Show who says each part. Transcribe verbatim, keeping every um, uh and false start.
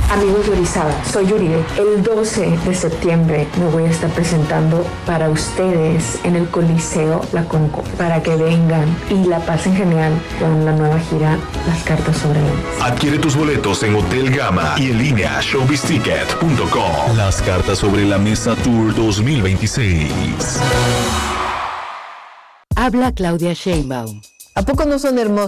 Speaker 1: Amigos de Orizaba, soy Yuribe. El doce de septiembre me voy a estar presentando para ustedes en el Coliseo La Conco, para que vengan y la pasen genial con la nueva gira Las Cartas sobre la Mesa.
Speaker 2: Adquiere tus boletos en Hotel Gama y en línea showbiz ticket punto com. Las Cartas sobre la Mesa Tour dos mil veintiséis.
Speaker 3: Habla Claudia Sheinbaum. ¿A poco no son hermosos